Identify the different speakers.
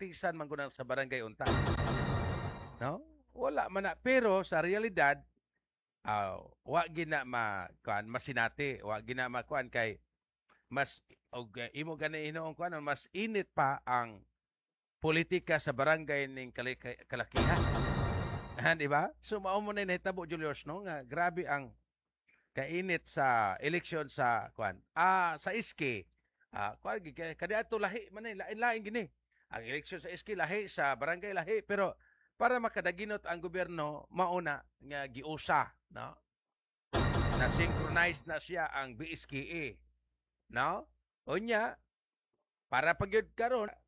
Speaker 1: atisan man kunang sa barangay unta. No? Wala man na. Pero sa realidad, wa gina kuan masinati, wa gina makuan kay mas imo gani hinoong kuan mas init pa ang politika sa barangay ning kalakihan. Di ba? So mao mo na nahitabo Julius no nga grabe ang kainit sa eleksyon sa kuan. Sa iski. Kuan kadi ato lahi man lain-lain gini. Ang eleksyon sa iski lahi, sa barangay lahi, pero para makadaginot ang gobyerno mauna nga giusa, no? Na synchronize na siya ang BSKE, no? Unya para pagyud karon